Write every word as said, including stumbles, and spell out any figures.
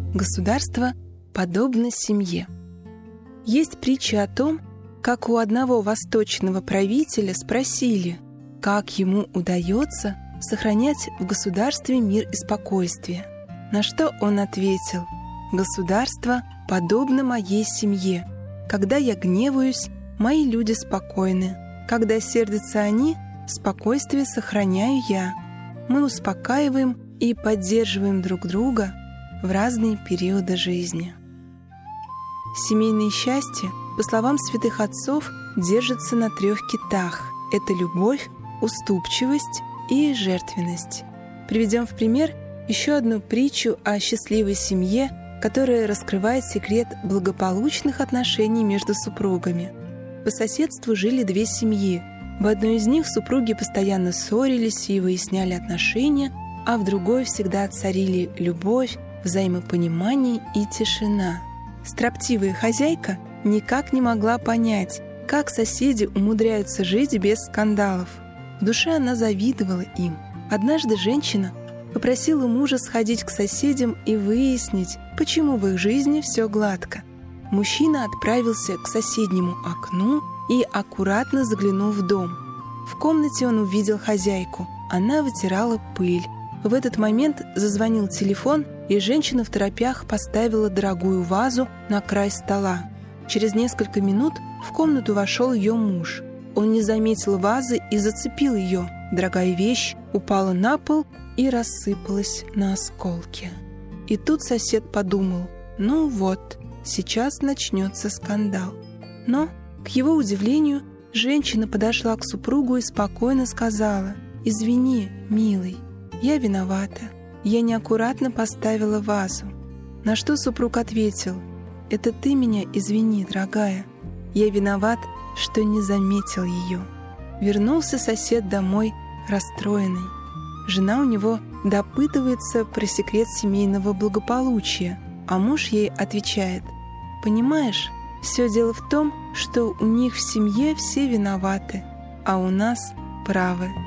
Государство подобно семье. Есть притча о том, как у одного восточного правителя спросили, как ему удается сохранять в государстве мир и спокойствие. На что он ответил: «Государство подобно моей семье. Когда я гневаюсь, мои люди спокойны. Когда сердятся они, спокойствие сохраняю я. Мы успокаиваем и поддерживаем друг друга в разные периоды жизни». Семейное счастье, по словам святых отцов, держится на трех китах. Это любовь, уступчивость и жертвенность. Приведем в пример еще одну притчу о счастливой семье, которая раскрывает секрет благополучных отношений между супругами. По соседству жили две семьи. В одной из них супруги постоянно ссорились и выясняли отношения, а в другой всегда царили любовь, взаимопонимание и тишина. Строптивая хозяйка никак не могла понять, как соседи умудряются жить без скандалов. В душе она завидовала им. Однажды женщина попросила мужа сходить к соседям и выяснить, почему в их жизни все гладко. Мужчина отправился к соседнему окну и аккуратно заглянул в дом. В комнате он увидел хозяйку. Она вытирала пыль. В этот момент зазвонил телефон, и женщина в торопях поставила дорогую вазу на край стола. Через несколько минут в комнату вошел ее муж. Он не заметил вазы и зацепил ее. Дорогая вещь упала на пол и рассыпалась на осколки. И тут сосед подумал: ну вот, сейчас начнется скандал. Но, к его удивлению, женщина подошла к супругу и спокойно сказала: «Извини, милый, я виновата. Я неаккуратно поставила вазу». На что супруг ответил: «Это ты меня извини, дорогая. Я виноват, что не заметил ее». Вернулся сосед домой расстроенный. Жена у него допытывается про секрет семейного благополучия, а муж ей отвечает: «Понимаешь, все дело в том, что у них в семье все виноваты, а у нас правы».